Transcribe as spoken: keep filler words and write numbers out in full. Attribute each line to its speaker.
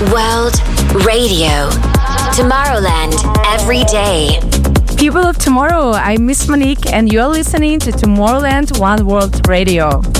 Speaker 1: World Radio. Tomorrowland every day.
Speaker 2: People of tomorrow, I'm Miss Monique and you're listening to Tomorrowland One World Radio.